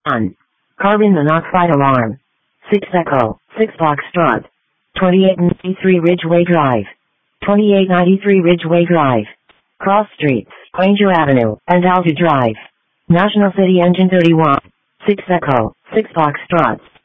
1. Carbon monoxide alarm. 6 Echo, 6 Foxtrot. 2893 Ridgeway Drive. 2893 Ridgeway Drive. Cross Streets, Granger Avenue, and Alta Drive. National City Engine 31. 6 Echo, 6 Foxtrot.